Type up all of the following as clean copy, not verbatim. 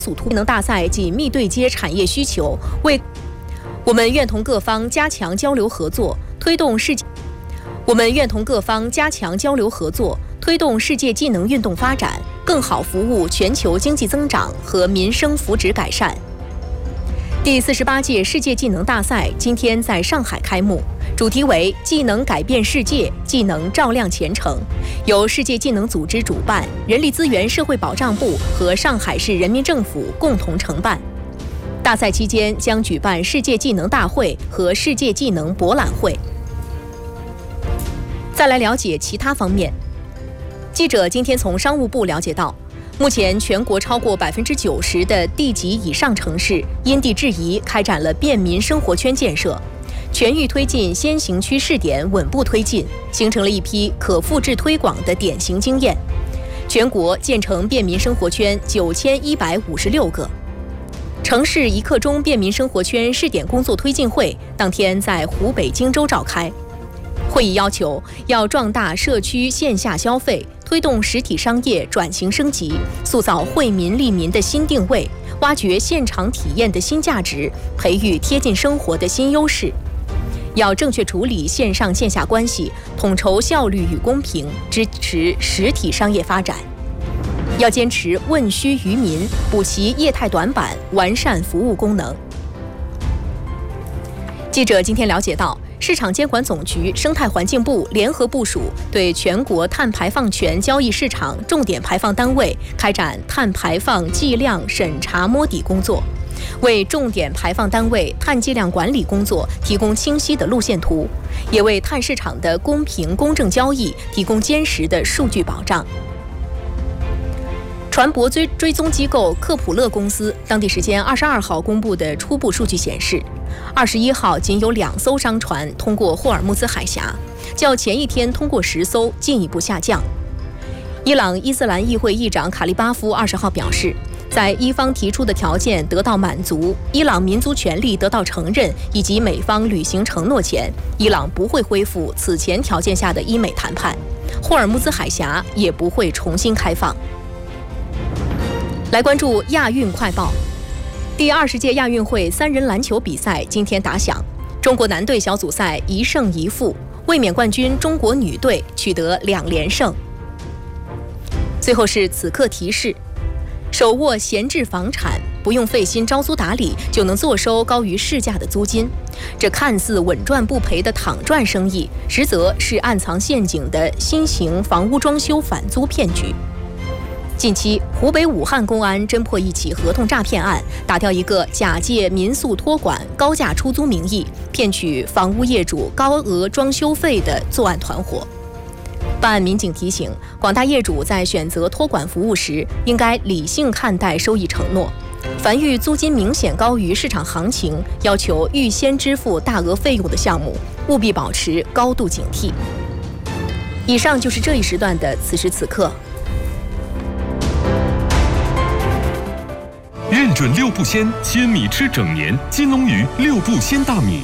技能大赛紧密对接产业需求，我们愿同各方加强交流合作，推动世界技能运动发展，更好服务全球经济增长和民生福祉改善。第48届世界技能大赛今天在上海开幕，主题为“技能改变世界，技能照亮前程”，由世界技能组织主办，人力资源社会保障部和上海市人民政府共同承办。大赛期间将举办世界技能大会和世界技能博览会。再来了解其他方面，记者今天从商务部了解到，目前全国超过90%的地级以上城市因地制宜开展了便民生活圈建设，全域推进先行区试点稳步推进，形成了一批可复制推广的典型经验。全国建成便民生活圈9156个。城市一刻钟便民生活圈试点工作推进会当天在湖北荆州召开。会议要求要壮大社区线下消费，推动实体商业转型升级，塑造惠民利民的新定位，挖掘现场体验的新价值，培育贴近生活的新优势。要正确处理线上线下关系，统筹效率与公平，支持实体商业发展。要坚持问需于民，补齐业态短板，完善服务功能。记者今天了解到，市场监管总局、生态环境部联合部署，对全国碳排放权交易市场重点排放单位开展碳排放计量审查摸底工作，为重点排放单位碳计量管理工作提供清晰的路线图，也为碳市场的公平公正交易提供坚实的数据保障。船舶追踪机构科普勒公司当地时间22号公布的初步数据显示，21号仅有2艘商船通过霍尔木兹海峡，较前一天通过10艘进一步下降。伊朗伊斯兰议会议长卡利巴夫20号表示，在伊方提出的条件得到满足，伊朗民族权利得到承认，以及美方履行承诺前，伊朗不会恢复此前条件下的伊美谈判，霍尔木兹海峡也不会重新开放。来关注亚运快报。第20届亚运会3人篮球比赛今天打响，中国男队小组赛1胜1负，卫冕冠军中国女队取得2连胜。最后是此刻提示：手握闲置房产，不用费心招租打理，就能坐收高于市价的租金。这看似稳赚不赔的躺赚生意，实则是暗藏陷阱的新型房屋装修反租骗局。近期，湖北武汉公安侦破一起合同诈骗案，打掉一个假借民宿托管、高价出租名义骗取房屋业主高额装修费的作案团伙。办案民警提醒，广大业主在选择托管服务时，应该理性看待收益承诺。凡遇租金明显高于市场行情，要求预先支付大额费用的项目，务必保持高度警惕。以上就是这一时段的此时此刻。 认准6步鲜，鲜米吃整年。金龙鱼6步鲜大米，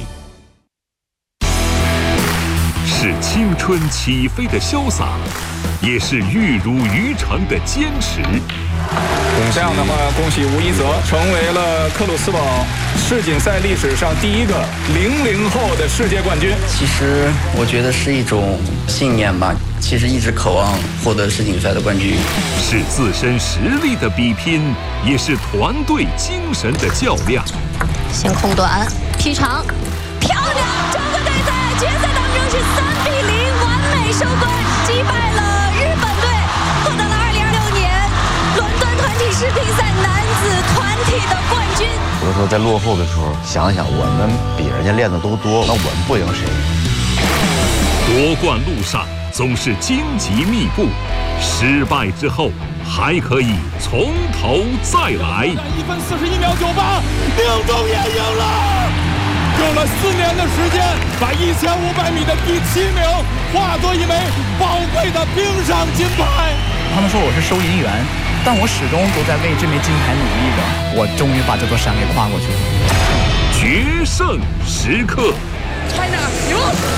是青春起飞的潇洒，也是玉汝于成的坚持。 这样的话，恭喜吴一泽成为了克鲁斯堡世锦赛历史上第一个00后的世界冠军。 其实我觉得是一种信念吧，其实一直渴望获得世锦赛的冠军。 是自身实力的比拼，也是团队精神的较量。 先空短，劈长，漂亮！中国队在决赛当中是3比0完美收官，击败了日本队，获得了2026年伦敦团体世乒赛男子团体的冠军。 有的时候在落后的时候，想想我们比人家练的都多，那我们不赢谁？ 夺冠路上总是荆棘密布，失败之后还可以从头再来。 1分41秒98，宁中也赢了，用了4年的时间，把1500米的第7名化作一枚宝贵的冰上金牌。 他们说我是收银员，但我始终都在为这枚金牌努力着。我终于把这座山给跨过去了。 决胜时刻， China 赢了。